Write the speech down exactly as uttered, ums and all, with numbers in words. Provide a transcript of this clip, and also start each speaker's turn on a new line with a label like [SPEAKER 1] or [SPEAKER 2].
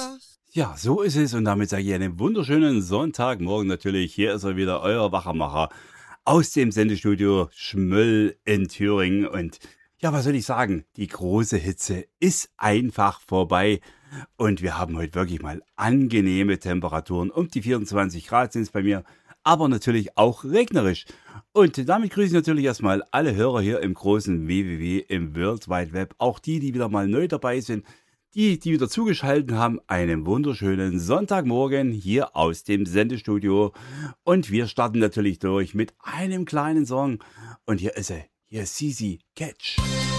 [SPEAKER 1] wach.
[SPEAKER 2] Ja, so ist es und damit sage ich einen wunderschönen Sonntagmorgen natürlich. Hier ist er wieder, euer Wachermacher aus dem Sendestudio Schmöll in Thüringen. Und ja, was soll ich sagen? Die große Hitze ist einfach vorbei und wir haben heute wirklich mal angenehme Temperaturen. Um die vierundzwanzig Grad sind es bei mir, aber natürlich auch regnerisch. Und damit grüße ich natürlich erstmal alle Hörer hier im großen W W W im World Wide Web, auch die, die wieder mal neu dabei sind. Die, die wieder zugeschaltet haben, einen wunderschönen Sonntagmorgen hier aus dem Sendestudio. Und wir starten natürlich durch mit einem kleinen Song. Und hier ist er, hier ist Sisi Catch.